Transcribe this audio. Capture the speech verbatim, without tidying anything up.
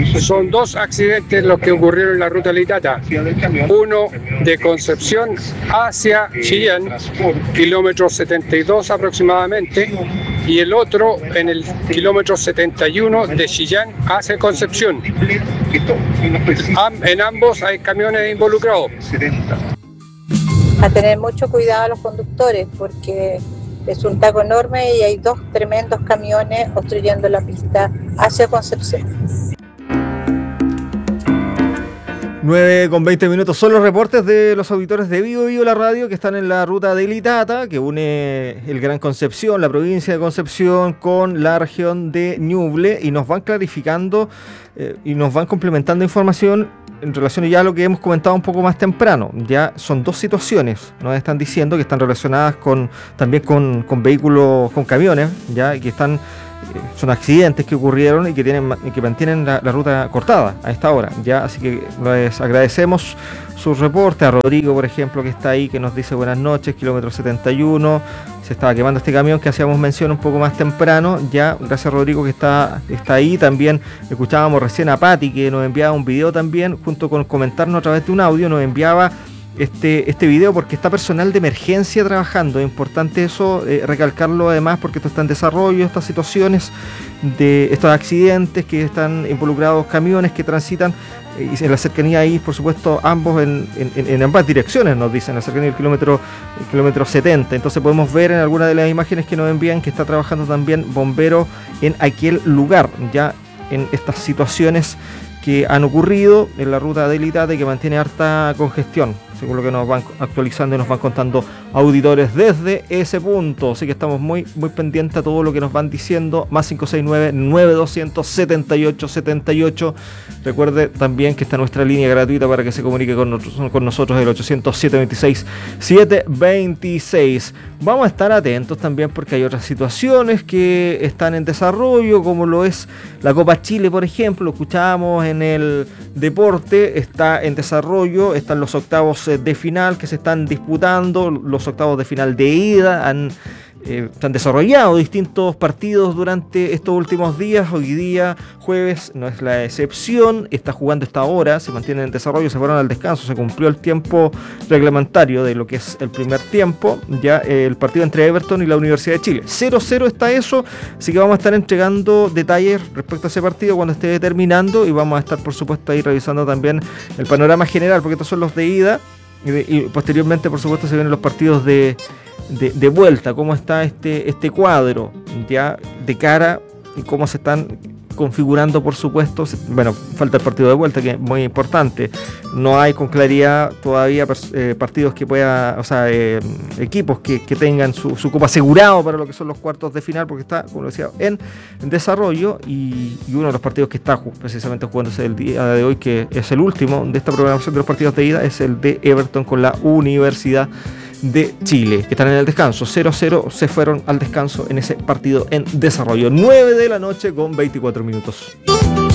Son dos accidentes los que ocurrieron en la ruta Litata. Uno de Concepción hacia Chillán, kilómetro setenta y dos aproximadamente, y el otro en el kilómetro setenta y uno de Chillán hacia Concepción. En ambos hay camiones involucrados. A tener mucho cuidado a los conductores porque es un taco enorme y hay dos tremendos camiones obstruyendo la pista hacia Concepción. nueve con veinte minutos son los reportes de los auditores de Vivo Vivo la Radio que están en la ruta de Litata, que une el Gran Concepción, la provincia de Concepción, con la región de Ñuble, y nos van clarificando eh, y nos van complementando información en relación ya a lo que hemos comentado un poco más temprano. Ya son dos situaciones, nos están diciendo que están relacionadas con también con, con vehículos, con camiones, ya que están son accidentes que ocurrieron y que tienen y que mantienen la, la ruta cortada a esta hora, ya, así que les agradecemos sus reportes. A Rodrigo, por ejemplo, que está ahí, que nos dice buenas noches, kilómetro setenta y uno, se estaba quemando este camión que hacíamos mención un poco más temprano, ya, gracias Rodrigo que está, está ahí. También escuchábamos recién a Pati, que nos enviaba un video también, junto con comentarnos a través de un audio, nos enviaba Este, este video porque está personal de emergencia trabajando. Es importante eso, eh, recalcarlo además, porque esto está en desarrollo, estas situaciones de estos accidentes que están involucrados camiones que transitan eh, y en la cercanía ahí, por supuesto, ambos en, en, en ambas direcciones, nos dicen, en la cercanía del kilómetro, el kilómetro setenta. Entonces podemos ver en alguna de las imágenes que nos envían que está trabajando también bomberos en aquel lugar, ya en estas situaciones que han ocurrido en la ruta de Litata y que mantiene harta congestión, según lo que nos van actualizando y nos van contando auditores desde ese punto. Así que estamos muy, muy pendientes a todo lo que nos van diciendo. Más cinco seis nueve, nueve dos cero cero, siete ocho siete ocho. Recuerde también que está nuestra línea gratuita para que se comunique con nosotros, con nosotros el ochocientos, siete veintiséis, siete veintiséis. Vamos a estar atentos también porque hay otras situaciones que están en desarrollo, como lo es la Copa Chile, por ejemplo. Escuchábamos en el deporte, está en desarrollo, están los octavos de final que se están disputando, los octavos de final de ida, han, eh, se han desarrollado distintos partidos durante estos últimos días. Hoy día, jueves, no es la excepción, está jugando esta hora, se mantiene en desarrollo, se fueron al descanso, se cumplió el tiempo reglamentario de lo que es el primer tiempo, ya eh, el partido entre Everton y la Universidad de Chile. cero cero está eso, así que vamos a estar entregando detalles respecto a ese partido cuando esté terminando, y vamos a estar, por supuesto, ahí revisando también el panorama general, porque estos son los de ida. Y, de, y posteriormente, por supuesto, se vienen los partidos de, de, de vuelta, cómo está este, este cuadro ya de cara y cómo se están configurando, por supuesto. Bueno, falta el partido de vuelta, que es muy importante. No hay con claridad todavía eh, partidos que pueda, o sea, eh, equipos que, que tengan su, su cupo asegurado para lo que son los cuartos de final, porque está, como decía, en, en desarrollo, y, y uno de los partidos que está precisamente jugándose el día de hoy, que es el último de esta programación de los partidos de ida, es el de Everton con la Universidad de Chile, que están en el descanso. cero cero se fueron al descanso en ese partido en desarrollo. nueve de la noche con veinticuatro minutos.